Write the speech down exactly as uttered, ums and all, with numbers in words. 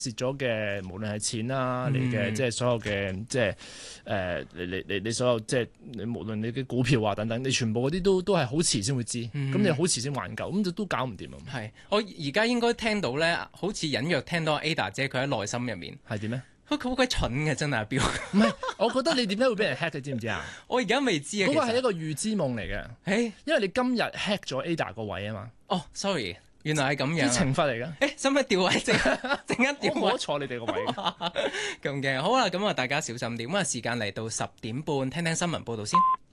蝕咗嘅，無論係錢啦，你嘅即係所有嘅即係誒，你你你你所有即係你無論你嘅股票啊等等，你全部嗰啲都都係好遲先會知，咁、嗯、你好遲先還夠，咁就都搞唔掂啊！ 係，我而家應該聽到咧，好似隱約聽到 Ada 姐佢喺內心入面係點咧？ 佢好鬼蠢嘅，真係阿彪。 唔係，我覺得你點解會俾人 hack 你知唔知啊？ 我而家未知啊。 嗰個係一個預知夢嚟嘅。 誒， 因為你今日 hack 咗 Ada 個位啊嘛。 哦，sorry。原來係咁樣， 啲懲罰嚟㗎。 誒，使唔使調位？陣陣間調位， 我冇得坐你哋個位。 咁驚，好啦，咁啊，大家小心啲。咁啊，時間嚟到十點半，聽聽新聞報導先。